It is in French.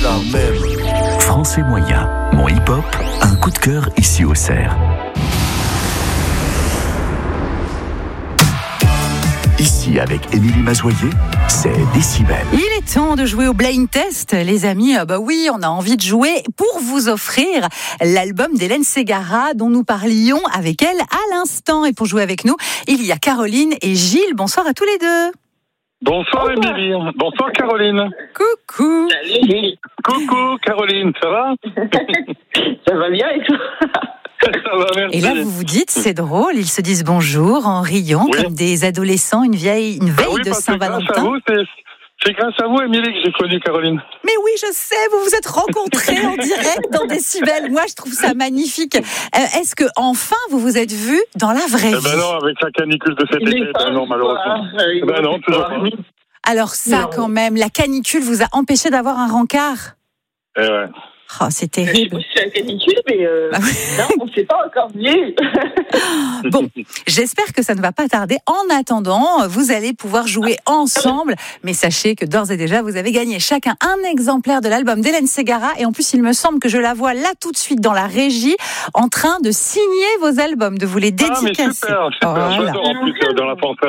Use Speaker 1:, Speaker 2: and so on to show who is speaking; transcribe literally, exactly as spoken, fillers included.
Speaker 1: la même.
Speaker 2: Français moyen, mon hip-hop, un coup de cœur ici au Cerf. Ici, avec Émilie Mazoyer, c'est Décibel.
Speaker 3: Il est temps de jouer au blind test, les amis. Ah bah oui, on a envie de jouer pour vous offrir l'album d'Hélène Ségara dont nous parlions avec elle à l'instant. Et pour jouer avec nous, il y a Caroline et Gilles. Bonsoir à tous les deux.
Speaker 4: Bonsoir Émilie. Bonsoir Caroline.
Speaker 3: Coucou.
Speaker 5: Salut.
Speaker 4: Coucou Caroline, ça va?
Speaker 5: Ça va bien et toi?
Speaker 4: Ça va, merci.
Speaker 3: Et là, vous vous dites, c'est drôle, ils se disent bonjour en riant
Speaker 4: Oui.
Speaker 3: comme des adolescents, une vieille, une
Speaker 4: Bah
Speaker 3: veille
Speaker 4: oui,
Speaker 3: de
Speaker 4: parce que grâce à
Speaker 3: Saint-Valentin.
Speaker 4: vous, c'est, c'est grâce à vous Émilie que j'ai connu Caroline.
Speaker 3: Mais oui, je sais, vous vous êtes rencontrés en direct dans Décibel. Moi, je trouve ça magnifique. Euh, est-ce que enfin vous vous êtes vus dans la vraie
Speaker 4: Eh
Speaker 3: vie?
Speaker 4: ben non, avec la canicule de cet
Speaker 5: Il
Speaker 4: été,
Speaker 5: est
Speaker 4: ben
Speaker 5: pas
Speaker 4: non, malheureusement.
Speaker 5: Eh
Speaker 4: Ben non, toujours pas.
Speaker 3: Alors ça,
Speaker 5: Non.
Speaker 3: quand même, la canicule vous a empêché d'avoir un rencard?
Speaker 4: Eh ouais.
Speaker 3: Oh, c'est terrible.
Speaker 5: Oui, c'est la canicule, mais euh,
Speaker 3: Ah oui.
Speaker 5: non, on ne s'est pas encore vu.
Speaker 3: Bon, j'espère que ça ne va pas tarder. En attendant, vous allez pouvoir jouer ensemble. Mais sachez que d'ores et déjà, vous avez gagné chacun un exemplaire de l'album d'Hélène Ségara. Et en plus, il me semble que je la vois là tout de suite dans la régie en train de signer vos albums, de vous les
Speaker 4: Ah mais
Speaker 3: dédicacer.
Speaker 4: super, super.
Speaker 3: Voilà.
Speaker 4: J'adore en plus euh, dans la pensée.